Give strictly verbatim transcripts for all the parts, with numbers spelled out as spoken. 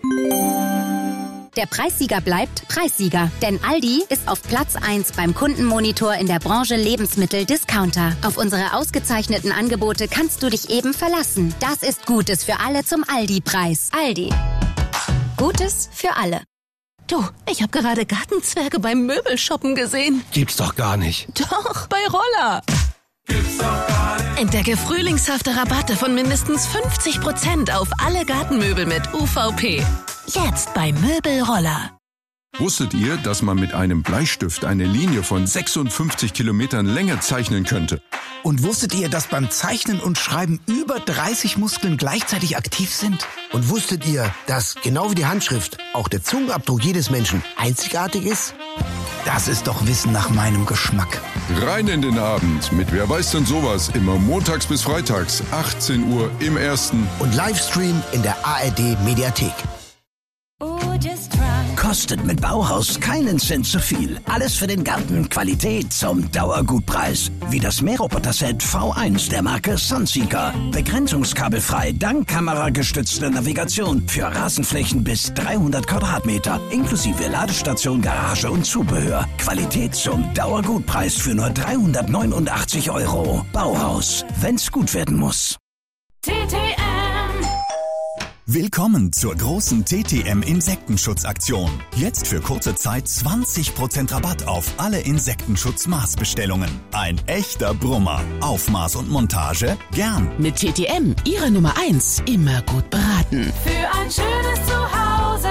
Der Preissieger bleibt Preissieger, denn Aldi ist auf Platz eins beim Kundenmonitor in der Branche Lebensmittel-Discounter. Auf unsere ausgezeichneten Angebote kannst du dich eben verlassen. Das ist Gutes für alle zum Aldi-Preis. Aldi. Gutes für alle. Du, ich habe gerade Gartenzwerge beim Möbelshoppen gesehen. Gibt's doch gar nicht. Doch, bei Roller. Gibt's doch gar nicht. Entdecke frühlingshafte Rabatte von mindestens fünfzig Prozent auf alle Gartenmöbel mit U V P. Jetzt bei Möbelroller. Wusstet ihr, dass man mit einem Bleistift eine Linie von sechsundfünfzig Kilometern Länge zeichnen könnte? Und wusstet ihr, dass beim Zeichnen und Schreiben über dreißig Muskeln gleichzeitig aktiv sind? Und wusstet ihr, dass genau wie die Handschrift auch der Zungenabdruck jedes Menschen einzigartig ist? Das ist doch Wissen nach meinem Geschmack. Rein in den Abend mit Wer weiß denn sowas, immer montags bis freitags, achtzehn Uhr im Ersten. Und Livestream in der A R D Mediathek. Kostet mit Bauhaus keinen Cent zu viel. Alles für den Garten, Qualität zum Dauergutpreis. Wie das Mähroboter-Set V eins der Marke Sunseeker. Begrenzungskabelfrei, dank kameragestützter Navigation. Für Rasenflächen bis dreihundert Quadratmeter. Inklusive Ladestation, Garage und Zubehör. Qualität zum Dauergutpreis für nur dreihundertneunundachtzig Euro. Bauhaus, wenn's gut werden muss. T T M. Willkommen zur großen T T M Insektenschutzaktion. Jetzt für kurze Zeit zwanzig Prozent Rabatt auf alle Insektenschutz-Maßbestellungen. Ein echter Brummer. Aufmaß und Montage gern. Mit T T M, Ihre Nummer eins, immer gut beraten. Für ein schönes Zuhause.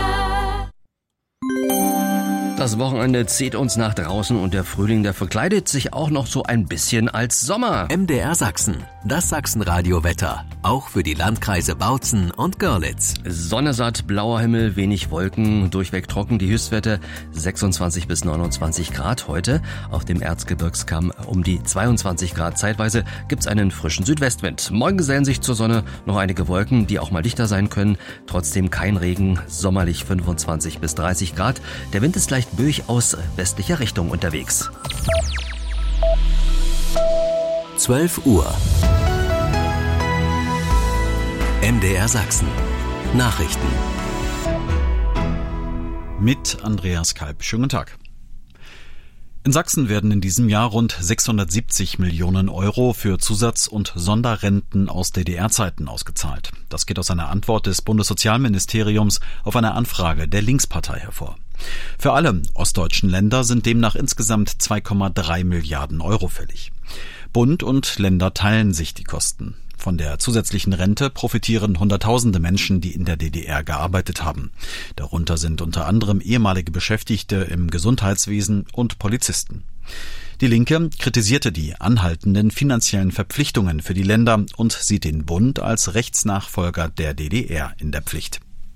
Das Wochenende zieht uns nach draußen und der Frühling, der verkleidet sich auch noch so ein bisschen als Sommer. M D R Sachsen, das Sachsenradio-Wetter. Auch für die Landkreise Bautzen und Görlitz. Sonne satt, blauer Himmel, wenig Wolken, durchweg trocken. Die Höchstwerte sechsundzwanzig bis neunundzwanzig Grad heute. Auf dem Erzgebirgskamm um die zweiundzwanzig Grad. Zeitweise gibt's einen frischen Südwestwind. Morgen gesellen sich zur Sonne noch einige Wolken, die auch mal dichter sein können. Trotzdem kein Regen, sommerlich fünfundzwanzig bis dreißig Grad. Der Wind ist leicht böig aus westlicher Richtung unterwegs. zwölf Uhr. M D R Sachsen. Nachrichten. Mit Andreas Kalb. Schönen guten Tag. In Sachsen werden in diesem Jahr rund sechshundertsiebzig Millionen Euro für Zusatz- und Sonderrenten aus D D R-Zeiten ausgezahlt. Das geht aus einer Antwort des Bundessozialministeriums auf eine Anfrage der Linkspartei hervor. Für alle ostdeutschen Länder sind demnach insgesamt zwei Komma drei Milliarden Euro fällig. Bund und Länder teilen sich die Kosten. Von der zusätzlichen Rente profitieren Hunderttausende Menschen, die in der D D R gearbeitet haben. Darunter sind unter anderem ehemalige Beschäftigte im Gesundheitswesen und Polizisten. Die Linke kritisierte die anhaltenden finanziellen Verpflichtungen für die Länder und sieht den Bund als Rechtsnachfolger der D D R in der Pflicht.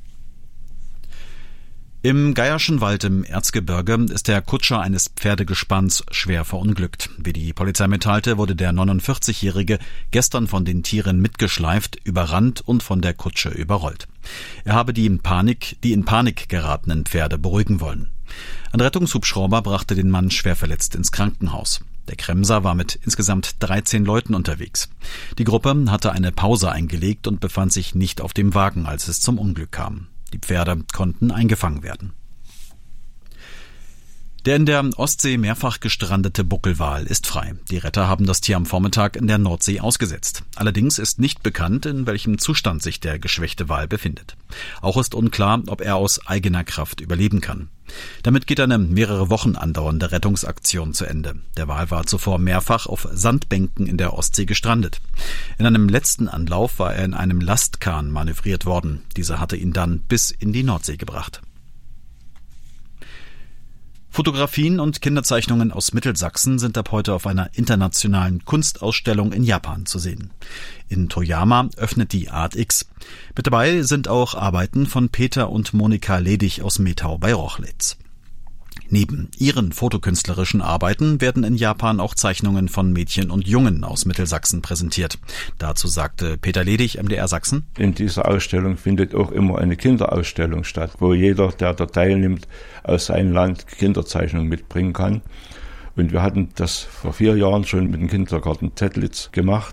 Im Geierschen Wald im Erzgebirge ist der Kutscher eines Pferdegespanns schwer verunglückt. Wie die Polizei mitteilte, wurde der neunundvierzigjährige gestern von den Tieren mitgeschleift, überrannt und von der Kutsche überrollt. Er habe die in Panik, die in Panik geratenen Pferde beruhigen wollen. Ein Rettungshubschrauber brachte den Mann schwer verletzt ins Krankenhaus. Der Kremser war mit insgesamt dreizehn Leuten unterwegs. Die Gruppe hatte eine Pause eingelegt und befand sich nicht auf dem Wagen, als es zum Unglück kam. Die Pferde konnten eingefangen werden. Der in der Ostsee mehrfach gestrandete Buckelwal ist frei. Die Retter haben das Tier am Vormittag in der Nordsee ausgesetzt. Allerdings ist nicht bekannt, in welchem Zustand sich der geschwächte Wal befindet. Auch ist unklar, ob er aus eigener Kraft überleben kann. Damit geht eine mehrere Wochen andauernde Rettungsaktion zu Ende. Der Wal war zuvor mehrfach auf Sandbänken in der Ostsee gestrandet. In einem letzten Anlauf war er in einem Lastkahn manövriert worden. Dieser hatte ihn dann bis in die Nordsee gebracht. Fotografien und Kinderzeichnungen aus Mittelsachsen sind ab heute auf einer internationalen Kunstausstellung in Japan zu sehen. In Toyama öffnet die Art X. Mit dabei sind auch Arbeiten von Peter und Monika Ledig aus Metau bei Rochlitz. Neben ihren fotokünstlerischen Arbeiten werden in Japan auch Zeichnungen von Mädchen und Jungen aus Mittelsachsen präsentiert. Dazu sagte Peter Ledig, M D R Sachsen: In dieser Ausstellung findet auch immer eine Kinderausstellung statt, wo jeder, der da teilnimmt, aus seinem Land Kinderzeichnungen mitbringen kann. Und wir hatten das vor vier Jahren schon mit dem Kindergarten Tettlitz gemacht.